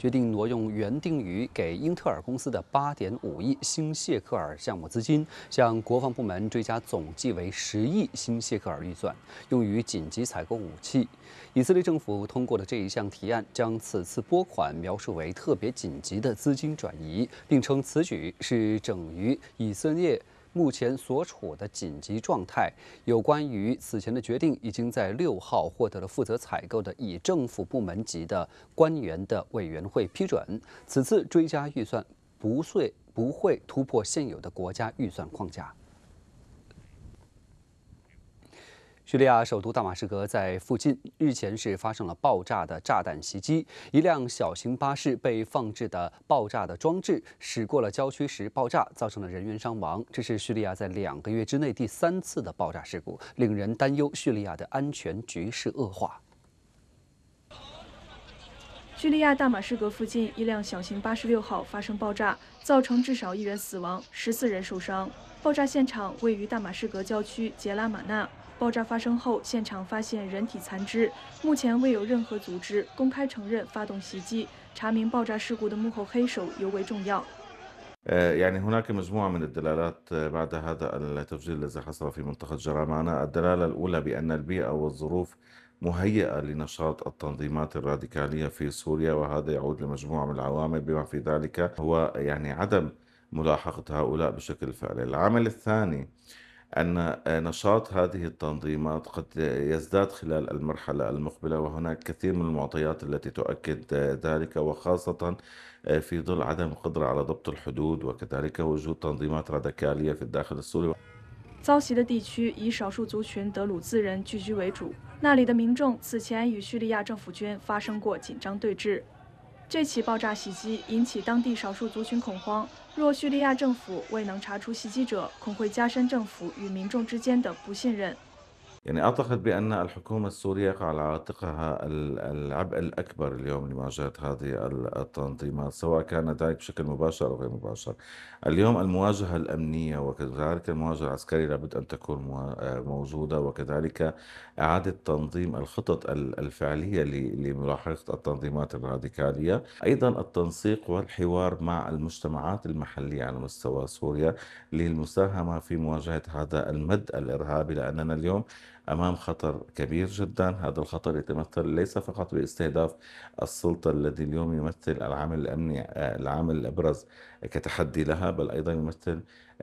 决定挪用原定于给英特尔公司的8.5亿新谢克尔项目资金，向国防部门追加总计为10亿新谢克尔预算，用于紧急采购武器。以色列政府通过的这一项提案，将此次拨款描述为特别紧急的资金转移，并称此举是整于以色列目前所处的紧急状态。有关于此前的决定，已经在6号获得了负责采购的以政府部门级的官员的委员会批准。此次追加预算不会突破现有的国家预算框架。叙利亚首都大马士革在附近日前是发生了爆炸的炸弹袭击，一辆小型巴士被放置的爆炸的装置驶过了郊区时爆炸，造成了人员伤亡。这是叙利亚在2个月之内第3次的爆炸事故，令人担忧叙利亚的安全局势恶化。 叙利亚大马士革附近一辆小型86号发生爆炸，造成至少1人死亡，14人受伤。爆炸现场位于大马士革郊区杰拉马纳。爆炸发生后，现场发现人体残肢，目前未有任何组织公开承认发动袭击。查明爆炸事故的幕后黑手尤为重要。 يعني هناك مجموعة من الدلالات بعد هذا التفجير الذي حصل في منطقة جرامانة. الدلالة الأولى بأن البيئة والظروف مهيئة لنشاط التنظيمات الراديكالية في سوريا، وهذا يعود لمجموعة من العوامل بما في ذلك هو يعني عدم ملاحقة هؤلاء بشكل فعلي. العامل الثاني أن نشاط هذه التنظيمات قد يزداد خلال المرحلة المقبلة، وهناك كثير من المعطيات التي تؤكد ذلك، وخاصة في ظل عدم القدرة على ضبط الحدود وكذلك وجود تنظيمات راديكالية في الداخل السوري。 遭袭的地区以少数族群德鲁兹人聚居为主，那里的民众此前与叙利亚政府军发生过紧张对峙。这起爆炸袭击引起当地少数族群恐慌，若叙利亚政府未能查出袭击者，恐会加深政府与民众之间的不信任。 يعني أعتقد بأن الحكومة السورية يقع على عاتقها العبء الأكبر اليوم لمواجهة هذه التنظيمات، سواء كان ذلك بشكل مباشر أو غير مباشر. اليوم المواجهة الأمنية وكذلك المواجهة العسكرية لابد أن تكون موجودة، وكذلك إعادة تنظيم الخطط الفعلية لملاحقة التنظيمات الراديكالية، أيضا التنسيق والحوار مع المجتمعات المحلية على مستوى سوريا للمساهمة في مواجهة هذا المد الإرهابي، لأننا اليوم أمام خطر كبير جدا. هذا الخطر يتمثل ليس فقط باستهداف السلطة الذي اليوم يمثل العامل الأمني العامل الأبرز كتحدي لها، بل أيضا يمثل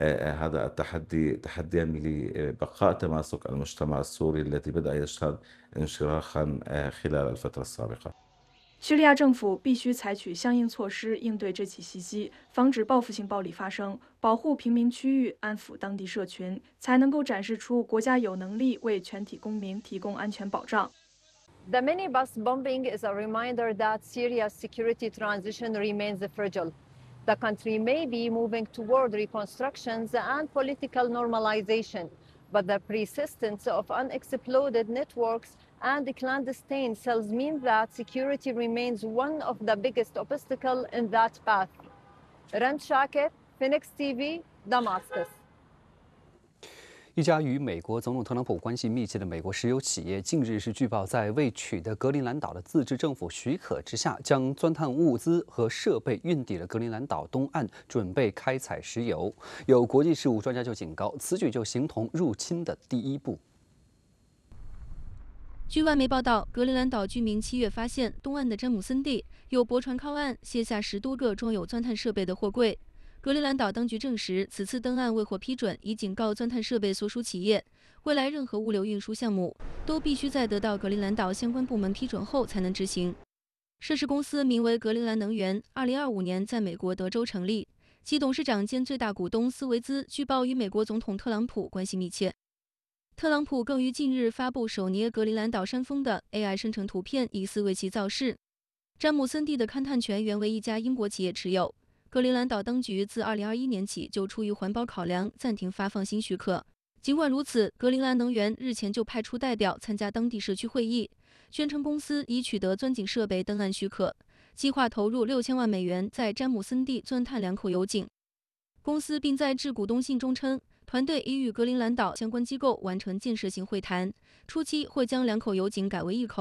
هذا التحدي تحديا لبقاء تماسك المجتمع السوري الذي بدأ يشهد انشراحا خلال الفترة السابقة。 叙利亚政府必须采取相应措施应对这起袭击，防止报复性暴力发生，保护平民区域，安抚当地社群，才能够展示出国家有能力为全体公民提供安全保障。 The minibus bombing is a reminder that Syria's security transition remains fragile. The country may be moving toward reconstructions and political normalization, but the persistence of unexploded networks and clandestine cells mean that security remains one of the biggest obstacles in that path. Rand Shakir, Phoenix TV, Damascus。 一家与美国总统特朗普关系密切的美国石油企业，近日是据报在未取得格陵兰岛的自治政府许可之下，将钻探物资和设备运抵了格陵兰岛东岸，准备开采石油。有国际事务专家就警告，此举就形同入侵的第一步。 据外媒报道，格陵兰岛居民7月发现东岸的詹姆森地有驳船靠岸，卸下10多个装有钻探设备的货柜。格陵兰岛当局证实，此次登岸未获批准，已警告钻探设备所属企业，未来任何物流运输项目都必须在得到格陵兰岛相关部门批准后才能执行。涉事公司名为格陵兰能源，2025年在美国德州成立，其董事长兼最大股东斯维兹据报与美国总统特朗普关系密切。特朗普更于近日发布手捏格陵兰岛山峰的 AI 生成图片，疑似为其造势。詹姆森地的勘探权原为一家英国企业持有。格陵兰岛当局自2021年起就出于环保考量暂停发放新许可。尽管如此，格陵兰能源日前就派出代表参加当地社区会议，宣称公司已取得钻井设备登岸许可，计划投入6000万美元在詹姆森地钻探2口油井。公司并在致股东信中称，团队已与格陵兰岛相关机构完成建设性会谈，初期会将2口油井改为1口，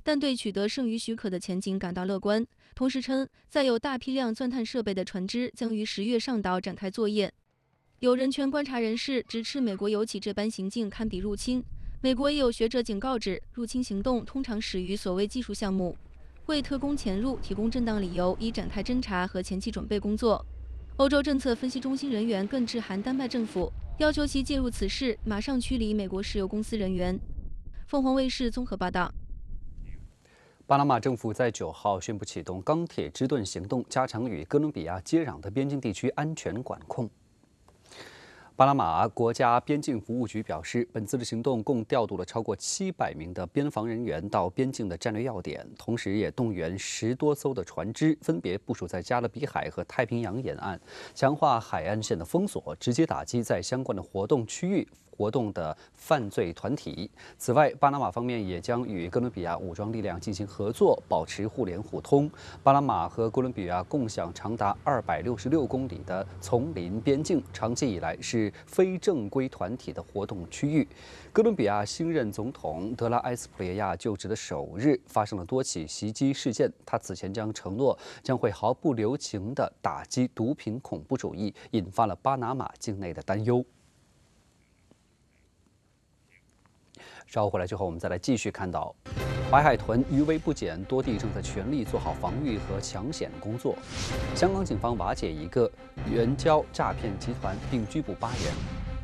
但对取得剩余许可的前景感到乐观。同时称，载有大批量钻探设备的船只将于10月上岛展开作业。有人权观察人士直斥美国油企这般行径堪比入侵。美国也有学者警告指，入侵行动通常始于所谓技术项目，为特工潜入提供正当理由，以展开侦查和前期准备工作。欧洲政策分析中心人员更致函丹麦政府，要求其介入此事，马上驱离美国石油公司人员。凤凰卫视综合报道。 巴拿马政府在9号宣布启动钢铁之盾行动，加强与哥伦比亚接壤的边境地区安全管控。巴拿马国家边境服务局表示，本次的行动共调度了超过700名的边防人员到边境的战略要点，同时也动员10多艘的船只，分别部署在加勒比海和太平洋沿岸，强化海岸线的封锁，直接打击在相关的活动区域活动的犯罪团体。此外，巴拿马方面也将与哥伦比亚武装力量进行合作，保持互联互通。巴拿马和哥伦比亚共享长达266公里的丛林边境，长期以来是非正规团体的活动区域。哥伦比亚新任总统德拉埃斯普列亚就职的首日，发生了多起袭击事件。他此前承诺将会毫不留情地打击毒品恐怖主义，引发了巴拿马境内的担忧。稍后回来之后，我们再来继续看到，白海豚余威不减，多地正在全力做好防御和抢险工作。香港警方瓦解一个援交诈骗集团，并拘捕8人。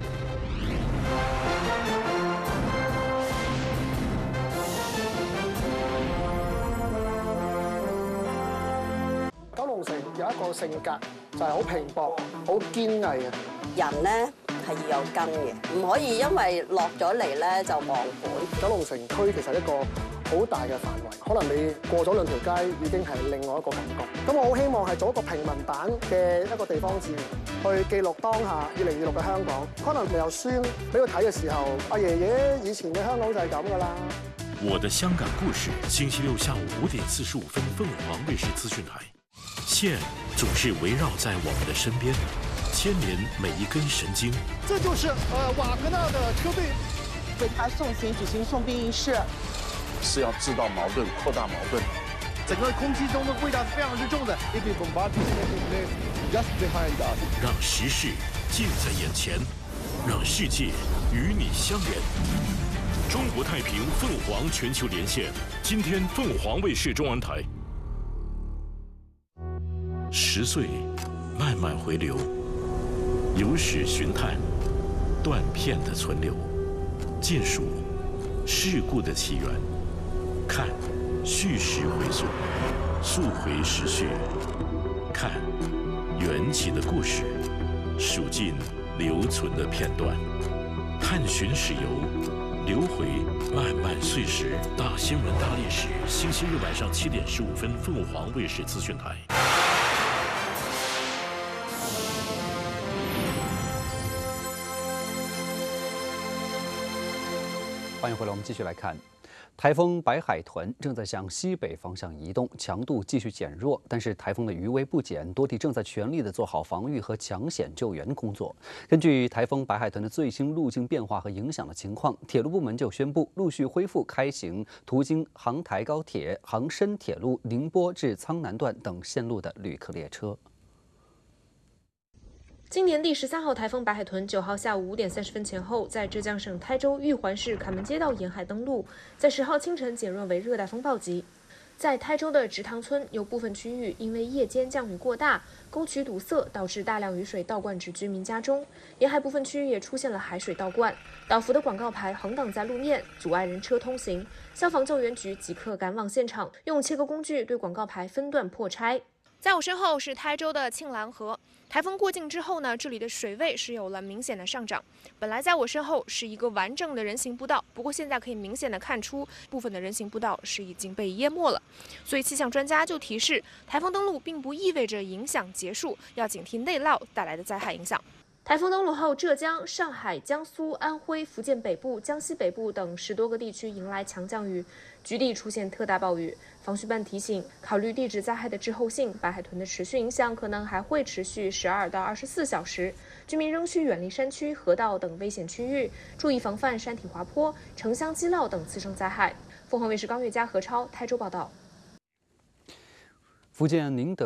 九龍城有一個性格就係好拼搏、好堅毅嘅人咧。係要有根嘅，唔可以因為落咗嚟咧就忘本。 九龍城區其實一個好大嘅範圍，可能你過咗2條街已經係另外一個感覺。咁我好希望係做一個平民版嘅一個地方志，去記錄當下2026嘅香港。可能未有孫俾佢睇嘅時候，阿爺爺以前嘅香港就係咁㗎啦。 我的香港故事，星期6下午5點45分，鳳凰衛視資訊台。線總是圍繞在我們的身邊。牽連每一根神經， 這就是瓦格納的車隊為他送行舉行送殯儀式， 是要製造矛盾、擴大矛盾。 整個空氣中的味道是非常之重的。 讓時事近在眼前，讓世界與你相連。中國太平鳳凰全球連線，今天鳳凰衛視中文台。10歲慢慢回流。有史尋探，斷片的存留，見數事故的起源，看敘事回溯，溯回時序，看緣起的故事，數盡留存的片段，探尋史遊，流回漫漫歲時。大新聞大歷史，星期日晚上7點15分，鳳凰衛視資訊台。 欢迎回来，我们继续来看，台风白海豚正在向西北方向移动，强度继续减弱，但是台风的余威不减，多地正在全力的做好防御和抢险救援工作。根据台风白海豚的最新路径变化和影响的情况，铁路部门就宣布陆续恢复开行途经杭台高铁、杭深铁路宁波至苍南段等线路的旅客列车。 今年第13号台风白海豚9号下午5点30分前后，在浙江省台州玉环市坎门街道沿海登陆，在10号清晨减弱为热带风暴级。在台州的直塘村，有部分区域因为夜间降雨过大，沟渠堵塞，导致大量雨水倒灌至居民家中。沿海部分区域也出现了海水倒灌，倒伏的广告牌横挡在路面，阻碍人车通行。消防救援局即刻赶往现场，用切割工具对广告牌分段破拆。在我身后是台州的庆兰河。台风过境之后呢，这里的水位是有了明显的上涨。本来在我身后是一个完整的人行步道，不过现在可以明显的看出，部分的人行步道是已经被淹没了。所以气象专家就提示，台风登陆并不意味着影响结束，要警惕内涝带来的灾害影响。台风登陆后，浙江、上海、江苏、安徽、福建北部、江西北部等10多个地区迎来强降雨，局地出现特大暴雨。防汛办提醒，考虑地质灾害的滞后性，白海豚的持续影响可能还会持续12到24小时，居民仍需远离山区、河道等危险区域，注意防范山体滑坡、城乡积涝等次生灾害。 凤凰卫视高月佳、何超台州报道。 福建宁德